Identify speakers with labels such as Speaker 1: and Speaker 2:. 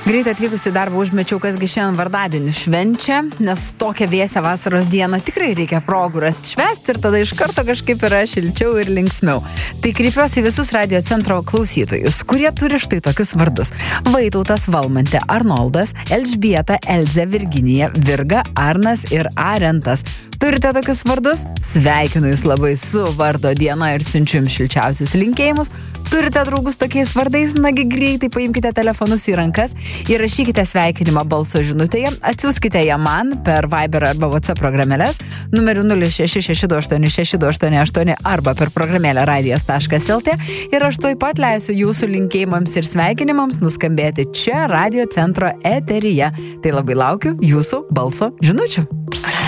Speaker 1: Greit atvykusi darbą užmečiau, kasgi šiandien vardadienį švenčia, nes tokią vėsią vasaros dieną tikrai reikia progų rasti švęsti ir tada iš karto kažkaip yra šilčiau ir linksmiau. Tai kreipiuosi visus Radio Centro klausytojus, kurie turi štai tokius vardus: Vaitautas, Valmantė, Arnoldas, Elžbieta, Elzė, Virginija, Virga, Arnas ir Arentas. Turite tokius vardus? Sveikinu jūs labai su vardo diena ir siunčiu jums šilčiausius linkėjimus. Turite draugus tokiais vardais? Nagi greitai paimkite telefonus į rankas, įrašykite sveikinimą balso žinutėje, atsiųskite ją man per Viber arba WhatsApp programėlės numeriu 0662862888 arba per programėlę radijas.lt ir aš tuoj pat leisiu jūsų linkėjimams ir sveikinimams nuskambėti čia Radio Centro eteryje. Tai labai laukiu jūsų balso žinučių.